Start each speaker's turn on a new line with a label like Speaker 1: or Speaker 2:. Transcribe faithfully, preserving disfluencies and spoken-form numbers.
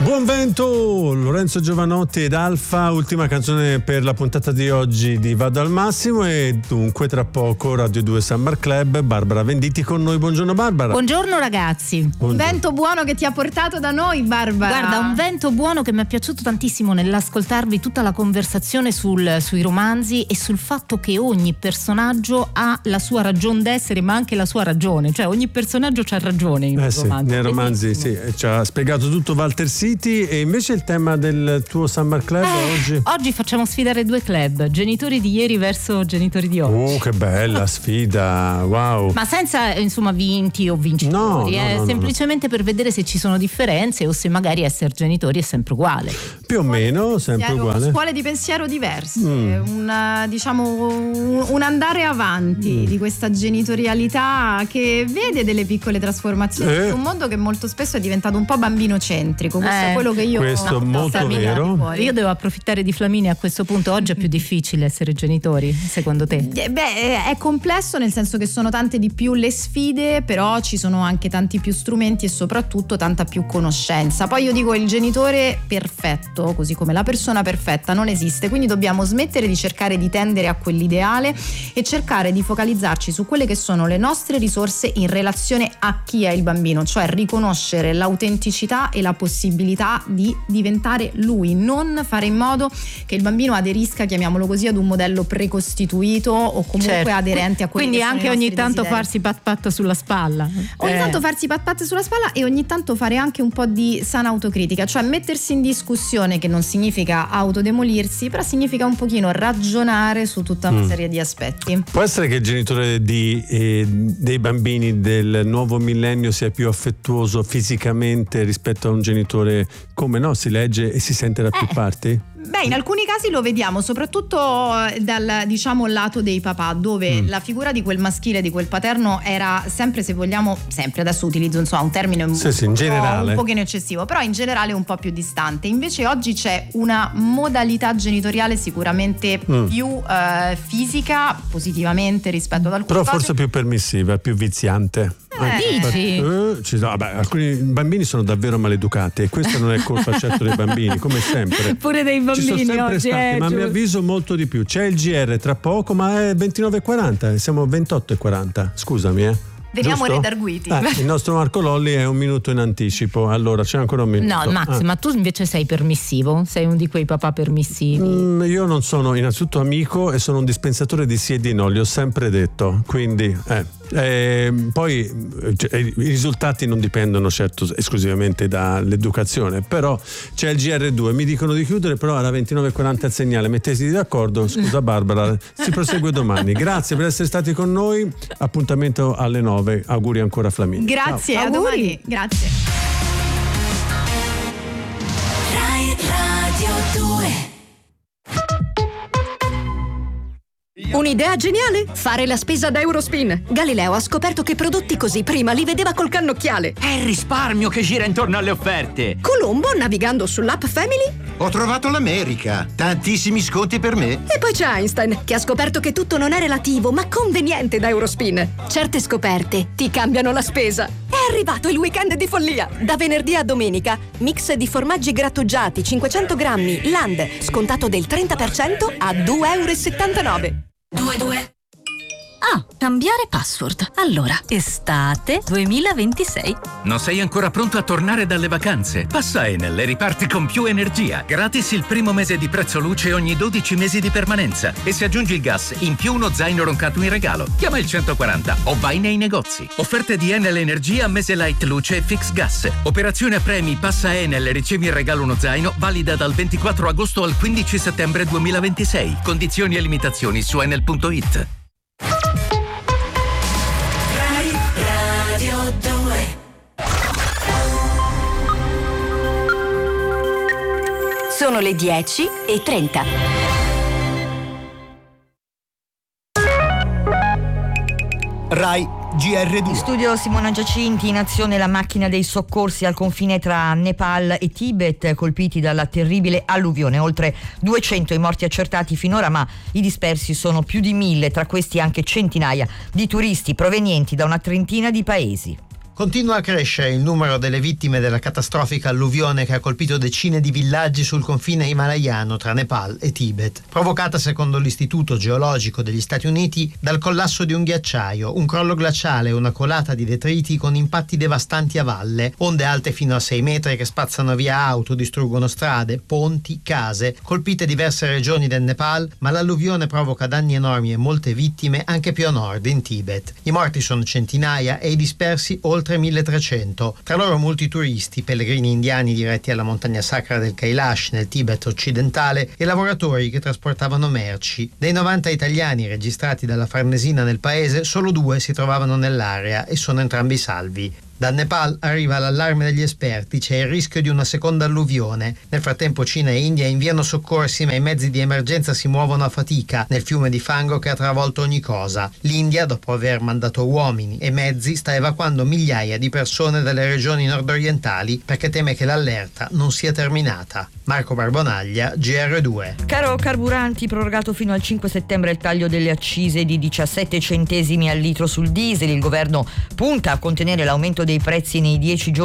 Speaker 1: Buon vento, Lorenzo Giovanotti ed Alfa, ultima canzone per la puntata di oggi di Vado al Massimo, e dunque tra poco Radio due Summer Club, Barbara Venditti con noi. Buongiorno Barbara.
Speaker 2: Buongiorno ragazzi.
Speaker 3: Buongiorno. Un vento buono che ti ha portato da noi, Barbara.
Speaker 2: Guarda, un vento buono che mi è piaciuto tantissimo nell'ascoltarvi tutta la conversazione sul, sui romanzi e sul fatto che ogni personaggio ha la sua ragion d'essere, ma anche la sua ragione, cioè ogni personaggio c'ha ragione in
Speaker 1: eh
Speaker 2: un
Speaker 1: sì,
Speaker 2: romanzo.
Speaker 1: Nei romanzi sì, ci ha spiegato tutto Walter City. E invece il tema del tuo Summer Club
Speaker 2: eh,
Speaker 1: oggi?
Speaker 2: Oggi facciamo sfidare due club, genitori di ieri verso genitori di oggi.
Speaker 1: Oh, che bella sfida, wow.
Speaker 2: Ma senza insomma vinti o vincitori,
Speaker 1: no, no,
Speaker 2: eh,
Speaker 1: no,
Speaker 2: semplicemente no. Per vedere se ci sono differenze o se magari essere genitori è sempre uguale.
Speaker 1: Più o meno sempre uguale.
Speaker 3: Scuole di pensiero diverse, mm. una, diciamo un, un andare avanti mm. di questa genitorialità che vede delle piccole trasformazioni
Speaker 1: eh.
Speaker 3: in un mondo che molto spesso è diventato un po' bambinocentrico. Questo eh. è quello che io
Speaker 1: questo
Speaker 3: no,
Speaker 1: molto vero.
Speaker 2: Io devo approfittare di Flaminia a questo punto. Oggi è più difficile essere genitori, secondo te?
Speaker 3: Beh, è complesso nel senso che sono tante di più le sfide, però ci sono anche tanti più strumenti e soprattutto tanta più conoscenza. Poi io dico, il genitore perfetto, così come la persona perfetta, non esiste, quindi dobbiamo smettere di cercare di tendere a quell'ideale e cercare di focalizzarci su quelle che sono le nostre risorse in relazione a chi è il bambino, cioè riconoscere l'autenticità e la possibilità di diventare lui, non fare in modo che il bambino aderisca, chiamiamolo così, ad un modello precostituito o comunque certo. aderente a quelli
Speaker 2: quindi
Speaker 3: che sono
Speaker 2: anche ogni tanto
Speaker 3: desideri.
Speaker 2: Farsi pat pat sulla spalla
Speaker 3: ogni
Speaker 2: eh.
Speaker 3: tanto farsi pat pat sulla spalla e ogni tanto fare anche un po' di sana autocritica, cioè mettersi in discussione, che non significa autodemolirsi, però significa un pochino ragionare su tutta una mm. serie di aspetti.
Speaker 1: Può essere che il genitore di, eh, dei bambini del nuovo millennio sia più affettuoso fisicamente rispetto a un genitore, come no, si legge e si sente da più
Speaker 3: eh.
Speaker 1: parti?
Speaker 3: Beh, in alcuni casi lo vediamo, soprattutto dal, diciamo, lato dei papà, dove mm. la figura di quel maschile, di quel paterno era sempre, se vogliamo, sempre, adesso utilizzo insomma un termine un,
Speaker 1: sì, sì, in generale.
Speaker 3: un pochino eccessivo, però in generale un po' più distante. Invece oggi c'è una modalità genitoriale sicuramente mm. più eh, fisica, positivamente rispetto ad alcune
Speaker 1: però
Speaker 3: cose.
Speaker 1: forse più permissiva, più viziante.
Speaker 3: Eh,
Speaker 2: dici?
Speaker 1: Eh, ci, vabbè, alcuni bambini sono davvero maleducati e questa non è colpa certo dei bambini, come sempre.
Speaker 2: Pure dei bambini
Speaker 1: ci sono sempre
Speaker 2: oggi,
Speaker 1: stati,
Speaker 2: eh,
Speaker 1: ma a mio avviso molto di più. C'è il G R tra poco, ma è ventinove e quaranta, siamo ventotto e quaranta, scusami eh
Speaker 3: Veniamo
Speaker 1: giusto?
Speaker 3: redarguiti.
Speaker 1: Eh, il nostro Marco Lolli è un minuto in anticipo, allora c'è ancora un minuto.
Speaker 2: No, Max, ah. ma tu invece sei permissivo? Sei uno di quei papà permissivi?
Speaker 1: Mm, io non sono innanzitutto amico e sono un dispensatore di sì e di no, li ho sempre detto, quindi eh. Eh, poi cioè, i risultati non dipendono certo esclusivamente dall'educazione, però c'è il G R due, mi dicono di chiudere, però alla ventinove e quaranta il segnale, mettesi d'accordo. Scusa Barbara, si prosegue domani. Grazie per essere stati con noi, appuntamento alle nove, auguri ancora a Flaminia.
Speaker 3: Grazie,
Speaker 2: ciao.
Speaker 3: A domani. Grazie.
Speaker 4: Rai Radio due.
Speaker 5: Un'idea geniale? Fare la spesa da Eurospin. Galileo ha scoperto che prodotti così prima li vedeva col cannocchiale.
Speaker 6: È il risparmio che gira intorno alle offerte.
Speaker 5: Colombo, navigando sull'app Family,
Speaker 7: ho trovato l'America. Tantissimi sconti per me.
Speaker 5: E poi c'è Einstein, che ha scoperto che tutto non è relativo, ma conveniente da Eurospin. Certe scoperte ti cambiano la spesa. È arrivato il weekend di follia. Da venerdì a domenica, mix di formaggi grattugiati cinquecento grammi Land, scontato del trenta per cento a due virgola settantanove euro.
Speaker 4: due due.
Speaker 8: Ah, cambiare password. Allora, estate duemilaventisei.
Speaker 9: Non sei ancora pronto a tornare dalle vacanze? Passa Enel e riparti con più energia. Gratis il primo mese di prezzo luce ogni dodici mesi di permanenza. E se aggiungi il gas, in più uno zaino roncato in regalo. Chiama il centoquaranta o vai nei negozi. Offerte di Enel Energia, mese light luce e fix gas. Operazione a premi, passa Enel e ricevi in regalo uno zaino, valida dal ventiquattro agosto al quindici settembre duemilaventisei. Condizioni e limitazioni su enel punto it.
Speaker 8: Sono le dieci e trenta.
Speaker 10: Rai G R due.
Speaker 11: In studio Simona Giacinti, in azione la macchina dei soccorsi al confine tra Nepal e Tibet, colpiti dalla terribile alluvione. Oltre duecento i morti accertati finora, ma i dispersi sono più di mille, tra questi anche centinaia di turisti provenienti da una trentina di paesi.
Speaker 12: Continua a crescere il numero delle vittime della catastrofica alluvione che ha colpito decine di villaggi sul confine himalayano tra Nepal e Tibet, provocata secondo l'Istituto Geologico degli Stati Uniti dal collasso di un ghiacciaio, un crollo glaciale e una colata di detriti con impatti devastanti a valle, onde alte fino a sei metri che spazzano via auto, distruggono strade, ponti, case, colpite diverse regioni del Nepal, ma l'alluvione provoca danni enormi e molte vittime anche più a nord, in Tibet. I morti sono centinaia e i dispersi oltre milletrecento, tra loro molti turisti, pellegrini indiani diretti alla montagna sacra del Kailash nel Tibet occidentale e lavoratori che trasportavano merci. Dei novanta italiani registrati dalla Farnesina nel paese, solo due si trovavano nell'area e sono entrambi salvi. Dal Nepal arriva l'allarme degli esperti, c'è il rischio di una seconda alluvione. Nel frattempo Cina e India inviano soccorsi, ma i mezzi di emergenza si muovono a fatica nel fiume di fango che ha travolto ogni cosa. L'India, dopo aver mandato uomini e mezzi, sta evacuando migliaia di persone dalle regioni nordorientali perché teme che l'allerta non sia terminata. Marco Barbonaglia, G R due.
Speaker 11: Caro carburanti, prorogato fino al cinque settembre il taglio delle accise di diciassette centesimi al litro sul diesel. Il governo punta a contenere l'aumento dei prezzi nei dieci giorni